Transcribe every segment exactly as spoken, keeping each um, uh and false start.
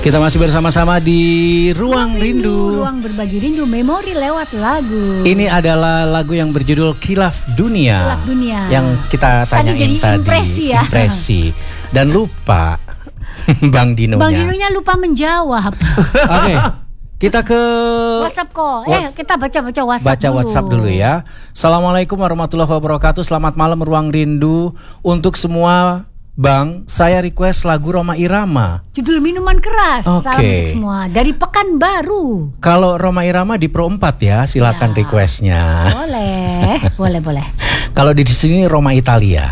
Kita masih bersama-sama di Ruang Rindu, Ruang berbagi rindu, memori lewat lagu. Ini adalah lagu yang berjudul Khilaf Dunia, Khilaf Dunia. Yang kita tanyain tadi, tadi, impresi, ya? impresi. Dan lupa Bang Dinonya. Bang Dinonya lupa menjawab. Oke, okay. Kita ke WhatsApp kok. Eh, kita baca-baca WhatsApp Baca dulu. WhatsApp dulu ya. Assalamualaikum warahmatullahi wabarakatuh. Selamat malam Ruang Rindu. Untuk semua Bang, saya request lagu Rhoma Irama. Judul Minuman Keras. Oke. Salam untuk semua. Dari Pekanbaru. Kalau Rhoma Irama di Pro empat ya, silakan Ya. requestnya. Boleh, boleh, boleh. Kalau di sini Rhoma Italia.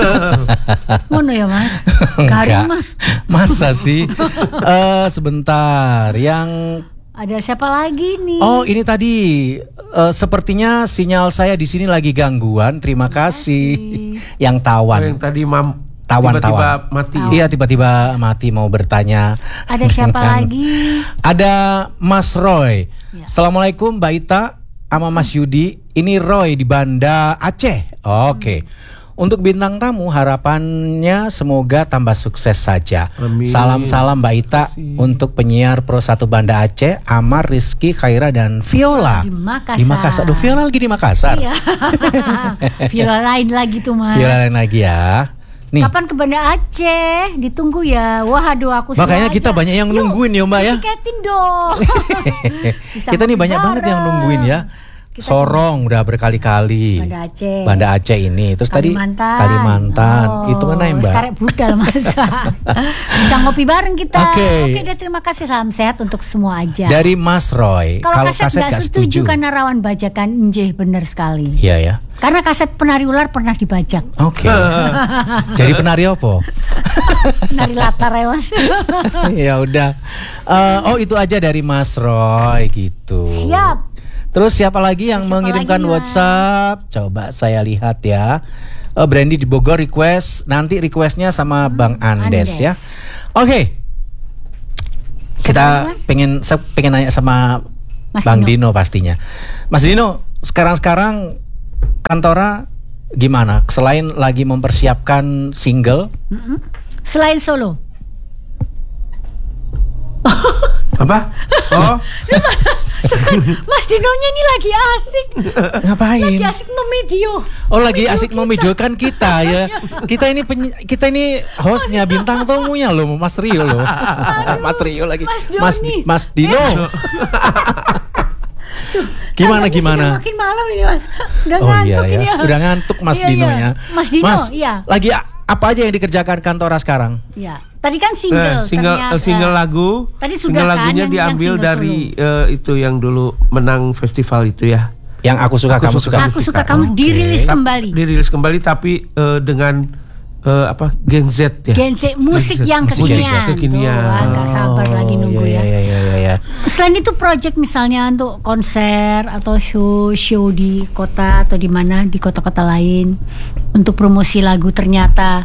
Ngono ya Mas? Enggak. Garing Mas. Masa sih? Eh sebentar, yang Ada siapa lagi nih? Oh, ini tadi uh, sepertinya sinyal saya di sini lagi gangguan. Terima kasih. Yang tawan. Oh, yang tadi mam tawan tiba-tiba tawan. mati. Iya, tiba-tiba mati mau bertanya. Ada siapa dengan- lagi? Ada Mas Roy. Ya. Assalamualaikum Mbak Ita sama Mas Yudi. Ini Roy di Banda Aceh. Oke. Untuk bintang tamu harapannya semoga tambah sukses saja. Amin. Salam-salam Mbak Ita untuk penyiar Pro satu Banda Aceh, Amar, Rizky, Khaira dan Viola. Di Makassar. Di Makassar. Aduh, Viola lagi di Makassar. Iya. Viola lain lagi tuh Mas. Viola lain lagi ya. Nih. Kapan ke Banda Aceh? Ditunggu ya. Wah, aduh aku Makanya sengaja. kita banyak yang nungguin ya Mbak ya. Tiketin dong. Bisa Kita nih banyak bareng. banget yang nungguin ya. Kita Sorong udah berkali-kali. Banda Aceh. Banda Aceh ini. Terus Kalimantan. tadi Kalimantan. Oh, Itu mana ya Mbak? Sekarang budal masa. Bisa ngopi bareng kita. Oke. Oke, deh, terima kasih. Salam sehat untuk semua aja. Dari Mas Roy. Kalau kaset nggak setuju karena rawan bajakan, injih bener sekali. Iya ya. Karena kaset penari ular pernah dibajak. Oke. Jadi penari apa? Penari latar ya Mas. Ya udah. Eh, oh itu aja dari Mas Roy gitu. Siap. Terus siapa lagi yang Siapa mengirimkan lagi, Mas? WhatsApp? Coba saya lihat ya. Oh, Brandy di Bogor request. Nanti requestnya sama Hmm, Bang Andes, Andes. ya. Oke. Kita lagi, Mas? pengen saya pengen nanya sama Mas Bang Dino. Dino pastinya. Mas Dino, sekarang-sekarang Kantora gimana? Selain lagi mempersiapkan single, Mm-mm. Selain solo. Apa? Oh, Mas Dinonya ini lagi asik. ngapain? Lagi asik memedio. Oh lagi Video asik kita. memidiokan kita ya. Kita ini penyi- kita ini hostnya bintang tamunya loh Mas Rio loh. Mas Rio lagi. Mas Doni. Mas Di- Mas Dino. Gimana Tangannya gimana? sudah makin malam ini Mas. Udah Oh iya ngantuk ini ya. Udah ngantuk Mas Iya, Dino iya. ya. Mas Dino, iya. Lagi a- apa aja yang dikerjakan Kantora sekarang? Ya. Tadi kan eh, single. single ternyata. single lagu. Tadi sudah single kan lagunya yang- diambil yang single dari eh, itu yang dulu menang festival itu ya. Yang aku suka Aku kamu suka. suka. Aku suka Suka. kamu Oke. dirilis kembali. Dirilis kembali tapi eh, dengan eh, apa? Gen Z ya. Gen Z musik Gen Z. yang Musik kekinian. Gen Z kekinian. Tuh, ah, nggak sabar lagi nunggu iya, ya. Iya iya iya iya. Selain itu project misalnya untuk konser atau show show di kota atau di mana di kota-kota lain untuk promosi lagu ternyata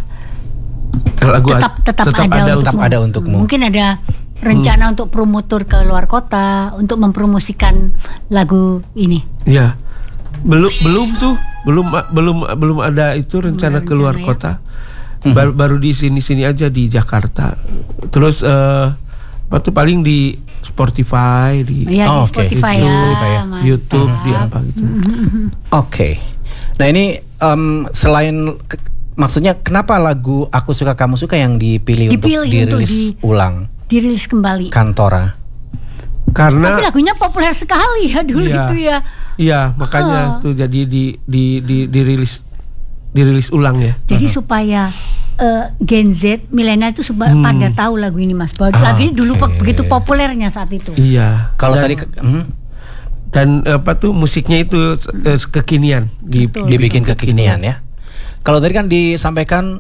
Lagu tetap tetap, ada, untukmu. tetap ada untukmu. Mungkin ada rencana untuk promotor ke luar kota untuk mempromosikan lagu ini. Ya. Belum belum tuh, belum belum belum ada itu rencana ada keluar rencana ya. kota. Baru, baru di sini-sini aja di Jakarta. Terus eh apa tuh paling di Spotify, di Ya Oh, di oke. Spotify Itu ya, Spotify ya. mantap. YouTube, di apa gitu. Oke. Nah ini em, selain ke- maksudnya kenapa lagu Aku Suka Kamu Suka yang dipilih, Dipilih untuk untuk dirilis di- ulang Dirilis kembali. Kantora? Tapi Karena lagunya populer sekali ya dulu Iya. itu ya. iya, makanya Ah. tuh jadi di di di dirilis dirilis ulang ya. Jadi supaya eh, Gen Z milenial itu suba- Hmm. pada tahu lagu ini Mas. Bahwa Ah, lagu ini dulu oke. pe- begitu populernya saat itu. Iya. Kalau Dan- tadi ke- hmm, dan apa tuh musiknya itu eh, kekinian di, Betul. dibikin kekinian ya. Kalau tadi kan disampaikan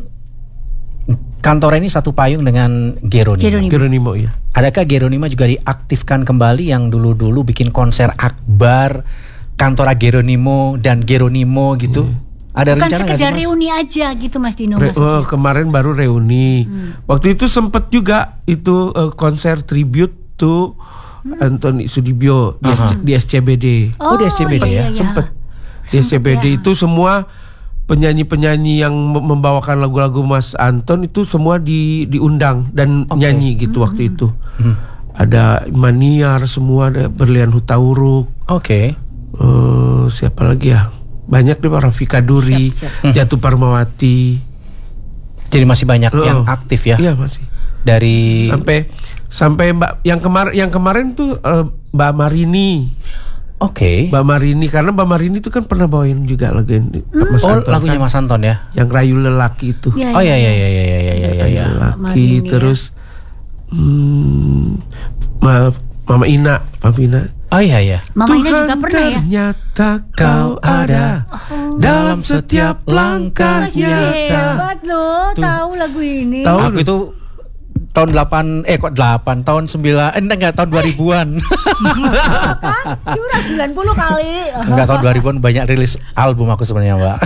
Kantora ini satu payung dengan Geronimo. Geronimo. Geronimo ya. Adakah Geronimo juga diaktifkan kembali yang dulu-dulu bikin konser akbar Kantora Geronimo dan Geronimo gitu? Ada Bukan rencana nggak sih sekedar Mas? reuni aja gitu Mas Dino Re- maksudnya. oh, kemarin baru reuni. Hmm. Waktu itu sempet juga itu eh, konser tribute to Anthony Sudibyo di, Aha. S- di S C B D. Oh, di S C B D ya? iya, iya. Sempet di S C B D Sempet, ya. itu semua penyanyi-penyanyi yang membawakan lagu-lagu Mas Anton itu semua di diundang dan okay. nyanyi gitu mm-hmm. waktu itu. Hmm. Ada Maniar semua, ada Berlian Hutauruk. Oke. Okay. Uh, siapa lagi ya? Banyak deh, Rafika Duri, siap, siap. Jatuh Parmawati. Jadi masih banyak uh, yang aktif ya? Iya masih. Dari sampai sampai Mbak yang kemarin yang kemarin tuh uh, Mbak Marini. Oke. Okay. Mbak Marini, karena Mbak Marini itu kan pernah bawain juga lagu ini. Hmm. Mas oh, Anton, lagunya kan? Mas Anton ya? Yang Rayu Lelaki itu. Ya, oh ya ya ya ya ya ya ya. ya. Lelaki Marini, terus ya. hmm, Ma, Mama Ina, Mama Ina. Oh iya ya. Mama Ina juga pernah ya. Ternyata kau ada oh. dalam setiap langkahnya. Hebat loh, tahu lagu ini. Tahu aku itu tahun delapan eh kok delapan tahun sembilan eh enggak tahun dua ribuan. Kan curang sembilan puluh kali. Enggak, tahun dua ribuan banyak rilis album aku sebenarnya, Mbak.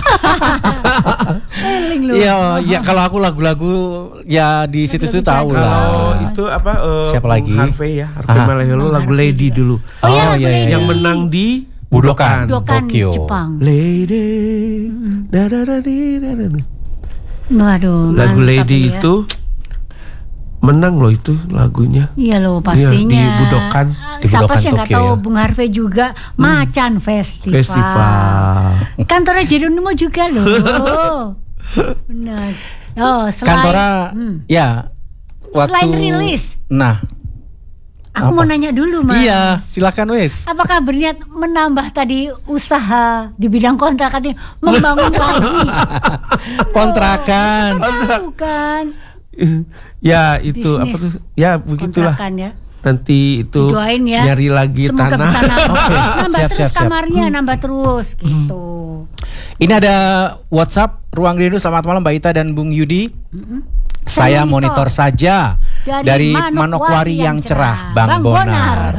Iya, ya kalau aku lagu-lagu ya di situ-situ tahu lah. Kalau itu apa uh, siapa lagi? Harvey ya, Harvey Maleholo lagu Lady dulu. Oh, oh iya, iya, yang menang di Budokan, Budokan Tokyo. Jepang. Lady. Da da da da da. Waduh, lagu Lady ya. Itu menang loh itu lagunya. Iya loh pastinya. Ya, di Budokan. Di Siapa Budokan sih yang nggak tahu ya. Bung Harvey juga hmm. Macan Festival. Festival. Kantornya Jeronimo juga loh. Benar. Oh, selain Kantora hmm. ya waktu selain rilis. Nah. Aku apa? Mau nanya dulu, Mas. Iya, silakan wes. Apakah berniat menambah tadi usaha di bidang kontrakan ini, membangun lagi kontrakan? Bukan. Ya itu bisnis. Apa tuh? Ya begitulah. Ya. Nanti itu didoain ya. Nyari lagi semoga tanah. Bisa nambah, okay. nambah siap, terus siap, kamarnya, siap. nambah terus gitu. Ini ada WhatsApp Ruang Rindu. Selamat malam Mbak Ita dan Bung Yudi. Mm-hmm. Saya monitor, monitor saja dari, dari Manokwari yang cerah, cerah. Bang, Bang Bonar. Bonar.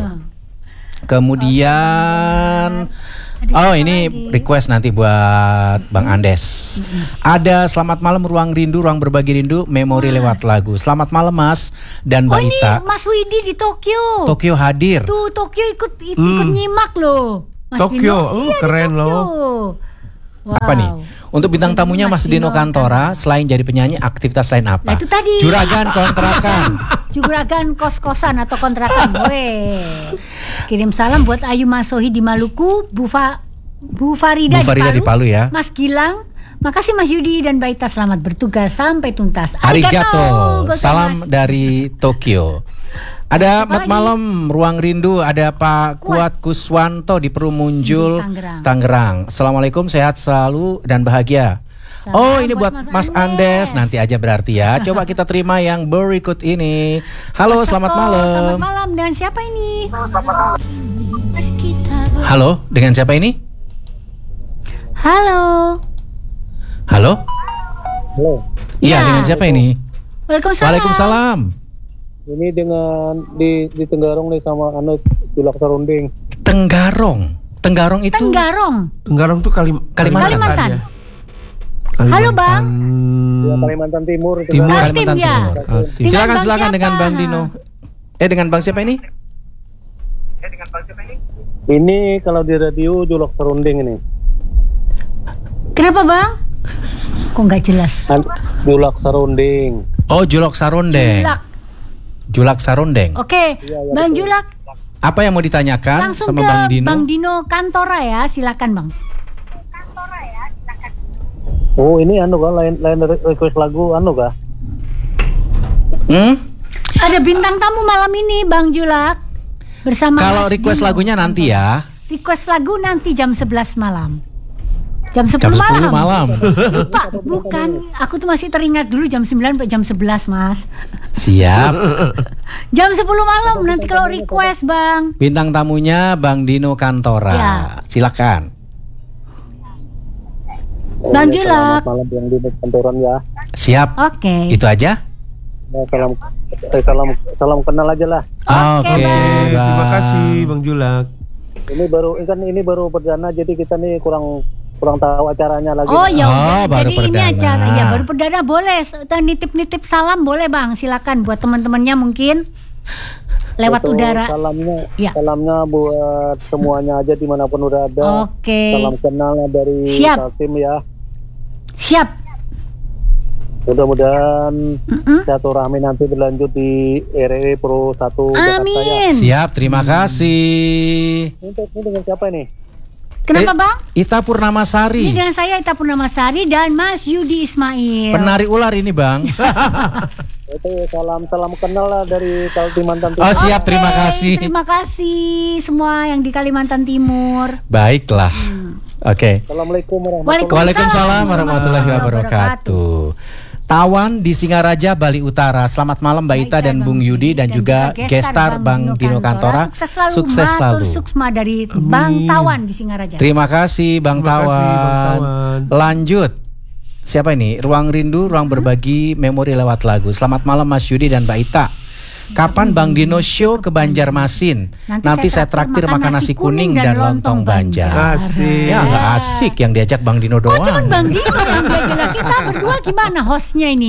Kemudian oh ini lagi. Request nanti buat Bang Andes. Mm-hmm. Ada selamat malam Ruang Rindu, Ruang Berbagi Rindu, memori ah. lewat lagu. Selamat malam Mas dan Mbak oh, Ita. Ini Mas Widi di Tokyo. Tokyo hadir. Tuh Tokyo ikut ikut, hmm. ikut nyimak loh. Mas Tokyo, oh, iya, keren loh. Wow. Apa nih? Untuk bintang tamunya Mas, Mas Dino Kantora, selain jadi penyanyi, aktivitas lain apa? Nah, itu tadi. Juragan kontrakan. Juragan kos-kosan atau kontrakan. Weh. Kirim salam buat Ayu Masohi di Maluku, Bu Fa, Bu Farida, Bu Farida di, Palu, di Palu ya. Mas Gilang. Makasih Mas Yudi dan Baita, selamat bertugas sampai tuntas. Arigato. Salam dari Tokyo. Ada Mat Malam Ruang Rindu, ada Pak Kuat, Kuat Kuswanto di Perumunjul, Tangerang. Tangerang. Assalamualaikum, sehat selalu dan bahagia. Salam oh ini buat, buat Mas, Mas Andes. Andes nanti aja berarti ya. Coba kita terima yang berikut ini. Halo, Mas selamat Sako, malam. Selamat malam, dengan siapa ini? Halo, dengan siapa ini? Halo. Halo. Halo. Iya, ya. Dengan siapa ini? Waalaikumsalam. Waalaikumsalam. Ini dengan di di Tenggarong nih sama Anes Julak Serunding. Tenggarong. Tenggarong itu Tenggarong. Tenggarong tuh Kalim Kalimantan. Kalimantan. Ya. Kalimantan. Halo Bang. Ya, Kalimantan Timur. Timur. Kalimantan ya. Timur. Timur. Silakan silakan dengan Bang Dino. Eh dengan Bang siapa ini? Eh dengan Bang siapa ini? Ini kalau di radio Julak Serunding ini. Kenapa Bang? Kok nggak jelas? Julak Serunding. Oh Julak Sarondeng. Julak. Julak Sarondeng. Oke, ya, ya, Bang betul. Julak. Apa yang mau ditanyakan langsung sama ke Bang Dino? Bang Dino Kantora ya, silakan Bang. Kantora ya, silakan. Oh ini anu kah, lain lain request lagu anu kah? Hmm? Ada bintang tamu malam ini Bang Julak bersama. Kalau request Dino. Lagunya nanti ya. Request lagu nanti jam sebelas malam. Jam sepuluh, jam sepuluh malam. malam. Lupa, bukan. Aku tuh masih teringat dulu jam sembilan sampai jam sebelas, Mas. Siap. Jam sepuluh malam nanti kalau request, Bang. Bintang tamunya Bang Dino Kantora. Ya. Silakan. Bang Julak. Malam Bang Dino Kantoran ya. Siap. Oke. Okay. Itu aja. Ya, salam eh, salam salam kenal aja lah. Oke. Okay, okay, terima kasih Bang Julak. Ini baru kan ini baru perdana jadi kita nih kurang kurang tahu acaranya lagi. Oh ya, oh, jadi perdana. Ini acara ya baru perdana boleh. Nitip-nitip salam boleh Bang, silakan buat teman-temannya mungkin lewat itu udara. Salamnya, ya. salamnya buat semuanya aja dimanapun udah ada. Oke. Okay. Salam kenal dari Siap. tim ya. Siap. Mudah-mudahan Mm-mm. silaturahmi nanti berlanjut di R R W Pro satu Jakarta ya. Amin. Siap, terima kasih. Ini, ini dengan siapa ini? Kenapa Eh, Bang? Ita Purnamasari. Ini dengan saya Ita Purnamasari dan Mas Yudi Ismail. Penari ular ini Bang. Itu salam salam kenal lah dari Kalimantan Timur. Oh siap, Oke, terima kasih. Terima kasih semua yang di Kalimantan Timur. Baiklah. Hmm. Oke. Assalamualaikum warahmatullahi wabarakatuh. Waalaikumsalam warahmatullahi wabarakatuh. Tawan di Singaraja, Bali Utara. Selamat malam Mbak Ita dan Bung Yudi dan juga gestar Bang Dino Kantora. Sukses selalu. Sukses selalu. Matur suksma dari Bang Tawan di Singaraja. Terima kasih Bang Terima kasih, Bang Tawan. Tawan. Lanjut. Siapa ini? Ruang Rindu, ruang berbagi memori lewat lagu. Selamat malam Mas Yudi dan Mbak Ita. Kapan Bang Dino show ke Banjarmasin? Nanti Nanti, saya saya traktir traktir makan nasi kuning dan lontong Banjar. Asik. Ya nggak asik yang diajak Bang Dino Kok doang. cuman Bang Dino yang diajak, kita berdua gimana hostnya ini?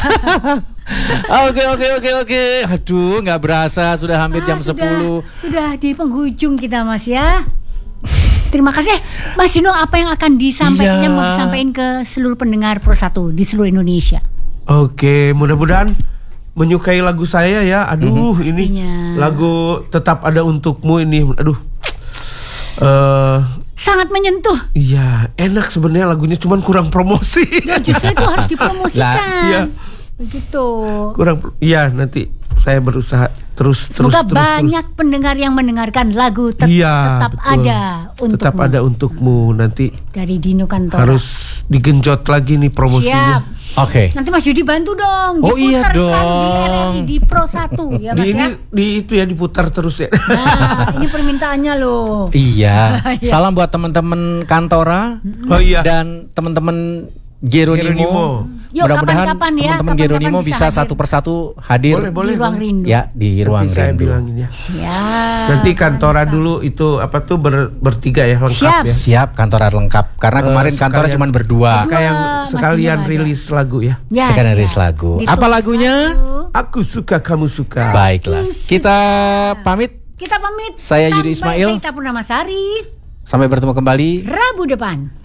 Oke oke oke oke. Aduh nggak berasa sudah hampir jam Ah, sudah- sepuluh. Sudah di penghujung kita Mas ya. Terima kasih Eh, Mas Dino, apa yang akan disampaikan Iya. mau disampaikan ke seluruh pendengar Pro satu di seluruh Indonesia? Oke, mudah-mudahan menyukai lagu saya ya. Aduh, ini Pastinya. lagu Tetap Ada Untukmu ini. Aduh. Eh, Sangat menyentuh. iya, enak sebenarnya lagunya, cuman kurang promosi. Ya, justru itu harus dipromosikan. Lah, iya. Begitu. kurang iya, nanti saya berusaha terus terus Semoga terus banyak terus. pendengar yang mendengarkan lagu tet- Iya, tetap betul. ada untukmu Tetap Ada Untukmu nanti dari Dino Kantora. harus digenjot lagi nih promosinya. Siap. Oke. Nanti Mas Yudi bantu dong. Oh, iya diputar selalu dong. di R R I di Pro satu ya Di Mas ini ya. di itu ya diputar terus ya. Nah, ini permintaannya loh. Iya. Iya. Salam buat teman-teman Kantora Oh iya. dan teman-teman Geronimo. Geronimo. Yuk, Mudah-mudahan kapan-kapan ya, teman-teman kapan-kapan Geronimo bisa bisa hadir. satu persatu hadir Boleh, boleh. Di ruang rindu. ya di ruang Nanti saya rindu. bilangin ya. Siap. Nanti Kantora dulu itu apa tuh ber- bertiga ya lengkap Siap. ya. Siap Kantora lengkap karena Eh, kemarin Kantora sekalian- cuma berdua. Sekalian, Mas sekalian Dino ada. rilis lagu ya. Ya, Sekarang siap. rilis lagu. Ditulis Apa lagunya? lagu. Aku suka kamu suka. Baiklah. Kita pamit. Kita pamit. Saya Yudi Sampai Ismail. Saya Ita Purnamasari. Sampai bertemu kembali. Rabu depan.